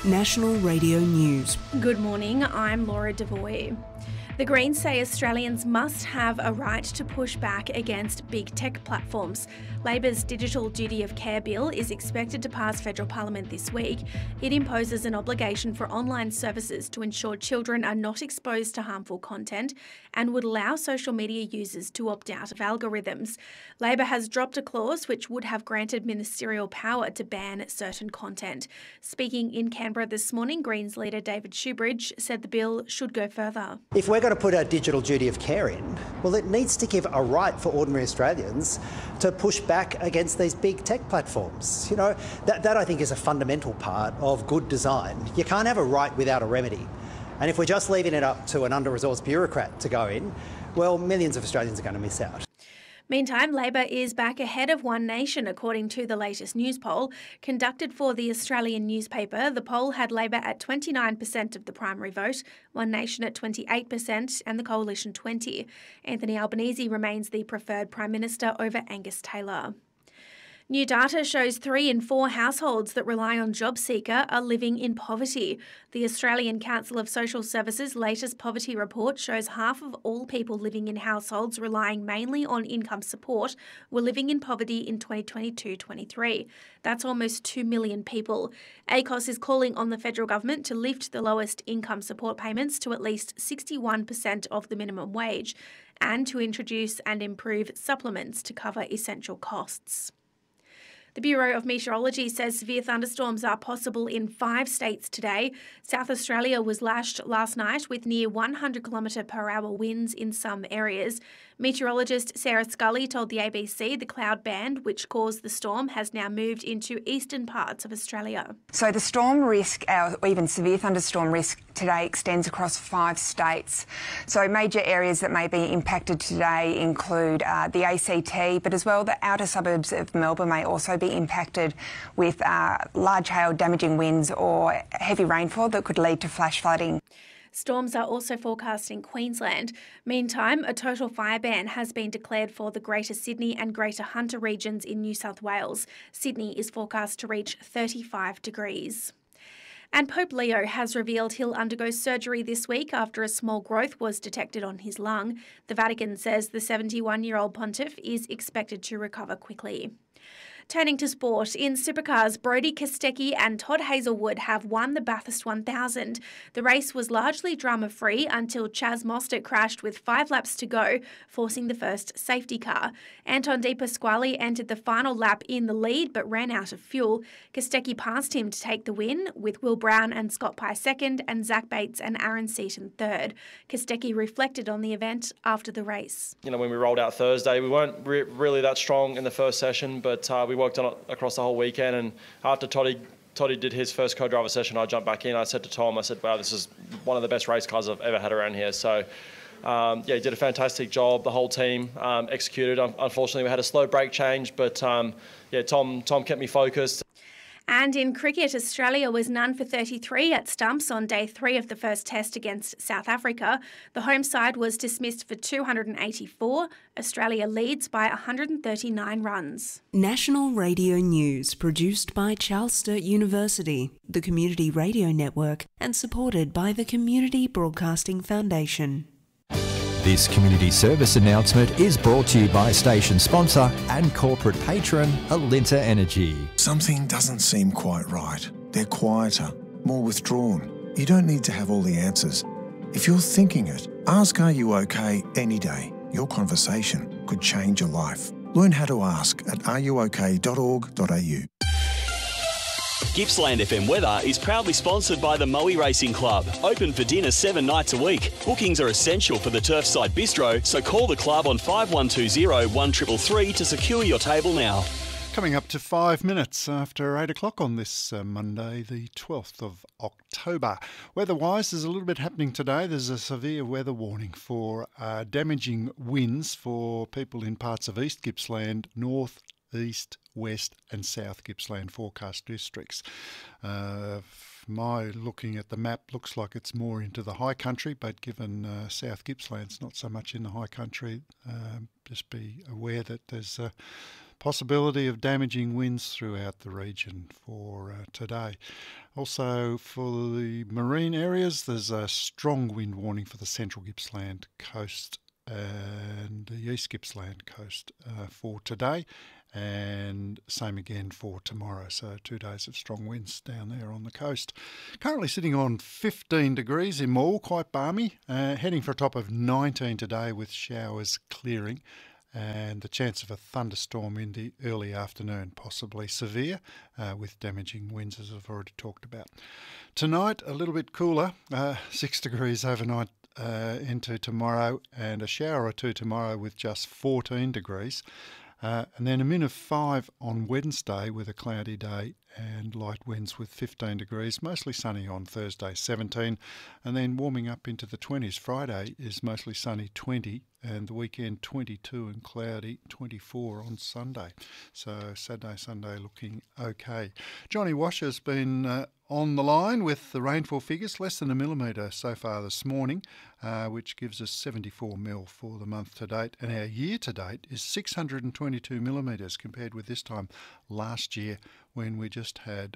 National Radio News. Good morning, I'm Laura Devoy. The Greens say Australians must have a right to push back against big tech platforms. Labor's Digital Duty of Care bill is expected to pass federal parliament this week. It imposes an obligation for online services to ensure children are not exposed to harmful content and would allow social media users to opt out of algorithms. Labor has dropped a clause which would have granted ministerial power to ban certain content. Speaking in Canberra this morning, Greens leader David Shoebridge said the bill should go further. If we're going to put a digital duty of care in, well, it needs to give a right for ordinary Australians to push back against these big tech platforms. You know, that I think is a fundamental part of good design. You can't have a right without a remedy. And if we're just leaving it up to an under-resourced bureaucrat to go in, well, millions of Australians are going to miss out. Meantime, Labor is back ahead of One Nation, according to the latest news poll. Conducted for the Australian newspaper, the poll had Labor at 29% of the primary vote, One Nation at 28% and the Coalition 20%. Anthony Albanese remains the preferred Prime Minister over Angus Taylor. New data shows 3 in 4 households that rely on JobSeeker are living in poverty. The Australian Council of Social Services' latest poverty report shows half of all people living in households relying mainly on income support were living in poverty in 2022-23. That's almost 2 million people. ACOS is calling on the federal government to lift the lowest income support payments to at least 61% of the minimum wage and to introduce and improve supplements to cover essential costs. The Bureau of Meteorology says severe thunderstorms are possible in 5 states today. South Australia was lashed last night with near 100 km/h winds in some areas. Meteorologist Sarah Scully told the ABC the cloud band, which caused the storm, has now moved into eastern parts of Australia. So the storm risk, or even severe thunderstorm risk today, extends across 5 states. So major areas that may be impacted today include the ACT, but as well the outer suburbs of Melbourne may also be impacted with large hail, damaging winds or heavy rainfall that could lead to flash flooding. Storms are also forecast in Queensland. Meantime, a total fire ban has been declared for the Greater Sydney and Greater Hunter regions in New South Wales. Sydney is forecast to reach 35 degrees. And Pope Leo has revealed he'll undergo surgery this week after a small growth was detected on his lung. The Vatican says the 71-year-old pontiff is expected to recover quickly. Turning to sport, in supercars, Brodie Kostecki and Todd Hazelwood have won the Bathurst 1000. The race was largely drama-free until Chaz Mostert crashed with 5 laps to go, forcing the first safety car. Anton De Pasquale entered the final lap in the lead but ran out of fuel. Kostecki passed him to take the win, with Will Brown and Scott Pye second and Zach Bates and Aaron Seaton third. Kostecki reflected on the event after the race. You know, when we rolled out Thursday, we weren't really that strong in the first session, but we worked on it across the whole weekend, and after Toddy did his first co-driver session, I jumped back in. I said to Tom, wow, this is one of the best race cars I've ever had around here. So, he did a fantastic job. The whole team executed. Unfortunately, we had a slow brake change, but Tom kept me focused. And in cricket, Australia was none for 33 at stumps on day 3 of the first test against South Africa. The home side was dismissed for 284. Australia leads by 139 runs. National Radio News, produced by Charles Sturt University, the Community Radio Network, and supported by the Community Broadcasting Foundation. This community service announcement is brought to you by station sponsor and corporate patron Alinta Energy. Something doesn't seem quite right. They're quieter, more withdrawn. You don't need to have all the answers. If you're thinking it, ask Are You OK any day. Your conversation could change your life. Learn how to ask at areyouok.org.au. Gippsland FM Weather is proudly sponsored by the Moe Racing Club. Open for dinner 7 nights a week. Bookings are essential for the Turfside Bistro, so call the club on 5120 1333 to secure your table now. Coming up to 5 minutes after 8 o'clock on this Monday, the 12th of October. Weather-wise, there's a little bit happening today. There's a severe weather warning for damaging winds for people in parts of East Gippsland, North, East, West and South Gippsland forecast districts. My looking at the map looks like it's more into the high country, but given South Gippsland's not so much in the high country, just be aware that there's a possibility of damaging winds throughout the region for today. Also, for the marine areas, there's a strong wind warning for the central Gippsland coast and the East Gippsland coast for today, and same again for tomorrow. So 2 days of strong winds down there on the coast. Currently sitting on 15 degrees in Maule, quite balmy, heading for a top of 19 today with showers clearing, and the chance of a thunderstorm in the early afternoon, possibly severe, with damaging winds, as I've already talked about. Tonight, a little bit cooler, 6 degrees overnight into tomorrow, and a shower or two tomorrow with just 14 degrees. And then a min of 5 on Wednesday with a cloudy day and light winds with 15 degrees, mostly sunny on Thursday, 17, and then warming up into the 20s. Friday is mostly sunny, 20, and the weekend 22 and cloudy, 24 on Sunday. So Saturday, Sunday looking okay. Johnny Washer's been on the line with the rainfall figures, less than a millimetre so far this morning, which gives us 74 mil for the month to date, and our year to date is 622 millimetres compared with this time last year when we just had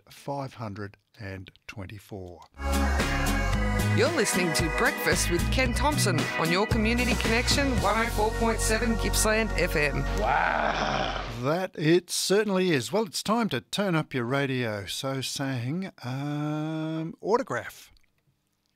524. You're listening to Breakfast with Ken Thompson on your Community Connection 104.7 Gippsland FM. Wow, that it certainly is. Well, it's time to turn up your radio. So sang Autograph.